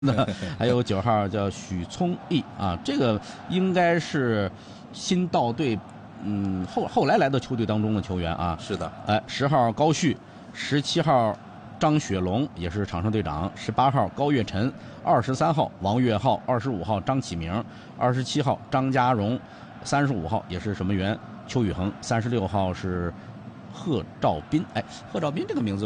还有9号叫许聪毅啊，这个应该是新到队，后来来的球队当中的球员啊。 是的， 10号高旭，17号张雪龙也是场上队长，18号高岳晨，23号王岳浩，25号张启明，27号张家荣，35号也是守门员邱宇恒，36号是贺兆斌。贺兆斌这个名字